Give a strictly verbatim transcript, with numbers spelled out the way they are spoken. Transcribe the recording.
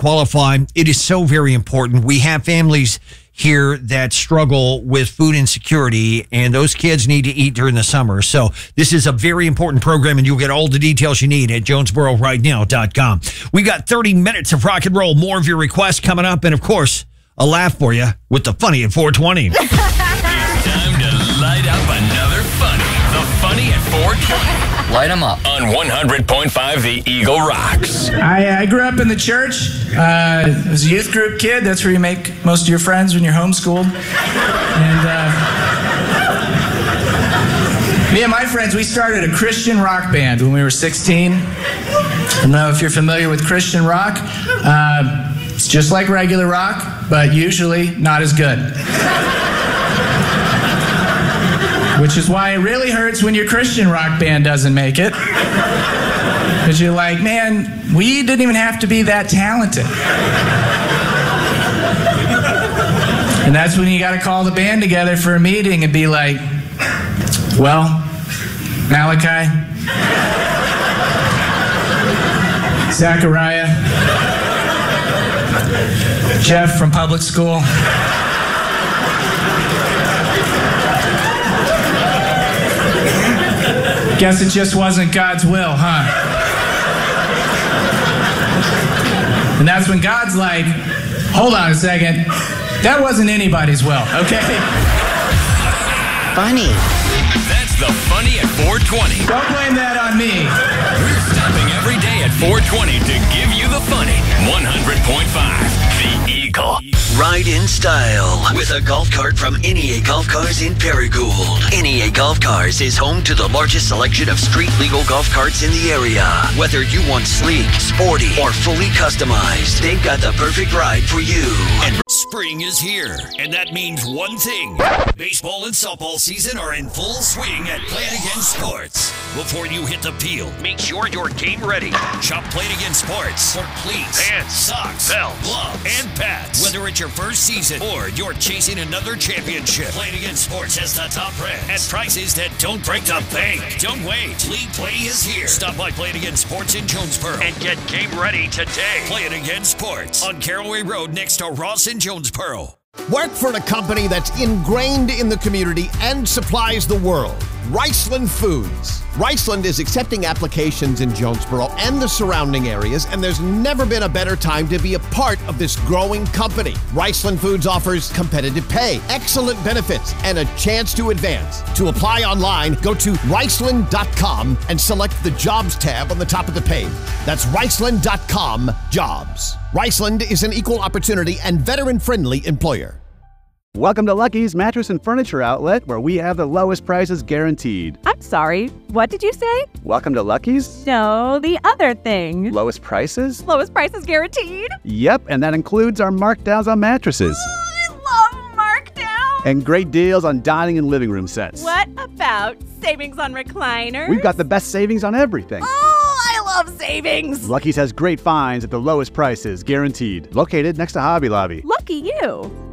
qualify. It is so very important. We have families here that struggle with food insecurity, and those kids need to eat during the summer. So this is a very important program, and you'll get all the details you need at jonesboro right now dot com. We got thirty minutes of rock and roll, more of your requests coming up, and of course, a laugh for you with the Funny at four twenty. It's time to light up another Funny. The Funny at four twenty. Light them up on one hundred point five The Eagle Rocks. I, I grew up in the church. Uh, I was a youth group kid. That's where you make most of your friends when you're homeschooled. And uh, me and my friends, we started a Christian rock band when we were sixteen. I don't know if you're familiar with Christian rock. Uh, it's just like regular rock, but usually not as good. Which is why it really hurts when your Christian rock band doesn't make it. Because you're like, man, we didn't even have to be that talented. And that's when you got to call the band together for a meeting and be like, well, Malachi, Zachariah, Jeff from public school. Guess it just wasn't God's will, huh? And that's when God's like, hold on a second, that wasn't anybody's will, okay? Funny. That's the Funny at four twenty. Don't blame that on me. We're stopping every day at four twenty to give you the Funny. one hundred point five The Eagle. Ride in style with a golf cart from N E A Golf Cars in Paragould. N E A Golf Cars is home to the largest selection of street legal golf carts in the area. Whether you want sleek, sporty, or fully customized, they've got the perfect ride for you. And spring is here, and that means one thing. Baseball and softball season are in full swing at Play It Again Sports. Before you hit the field, make sure you're game ready. Shop Play It Again Sports for cleats, pants, socks, belts, gloves, and pads. Whether it's your first season or you're chasing another championship, Play It Again Sports has the top brands at prices that don't break the bank. Don't wait. League Play is here. Stop by Play It Again Sports in Jonesboro and get game ready today. Play It Again Sports on Caraway Road next to Ross in Jonesboro. Work for a company that's ingrained in the community and supplies the world. Riceland Foods. Riceland is accepting applications in Jonesboro and the surrounding areas, and there's never been a better time to be a part of this growing company. Riceland Foods offers competitive pay, excellent benefits, and a chance to advance. To apply online, go to riceland dot com and select the Jobs tab on the top of the page. That's riceland dot com, Jobs. Riceland is an equal opportunity and veteran-friendly employer. Welcome to Lucky's Mattress and Furniture Outlet, where we have the lowest prices guaranteed. I'm sorry, what did you say? Welcome to Lucky's? No, the other thing. Lowest prices? Lowest prices guaranteed? Yep, and that includes our markdowns on mattresses. I love markdown! And great deals on dining and living room sets. What about savings on recliners? We've got the best savings on everything. Oh, I love savings! Lucky's has great finds at the lowest prices guaranteed. Located next to Hobby Lobby. Lucky you.